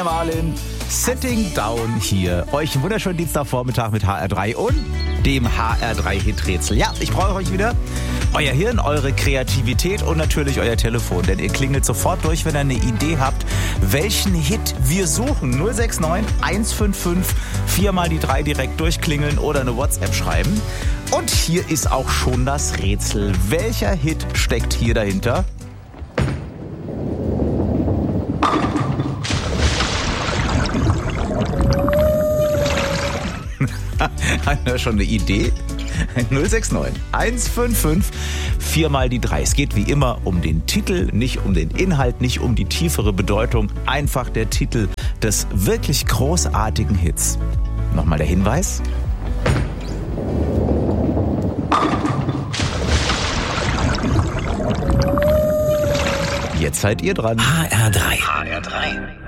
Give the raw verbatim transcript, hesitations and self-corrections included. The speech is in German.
Anne Marlin, Sitting Down hier. Euch einen wunderschönen Dienstagvormittag mit H R drei und dem H R drei Hiträtsel. Ja, ich brauche euch wieder. Euer Hirn, eure Kreativität und natürlich euer Telefon. Denn ihr klingelt sofort durch, wenn ihr eine Idee habt, welchen Hit wir suchen. null sechs neun eins fünf fünf vier mal die drei direkt durchklingeln oder eine WhatsApp schreiben. Und hier ist auch schon das Rätsel. Welcher Hit steckt hier dahinter? Hat er schon eine Idee? null sechs neun eins fünf fünf vier mal die drei. Es geht wie immer um den Titel, nicht um den Inhalt, nicht um die tiefere Bedeutung. Einfach der Titel des wirklich großartigen Hits. Nochmal der Hinweis. Jetzt seid ihr dran. H R drei. H R drei.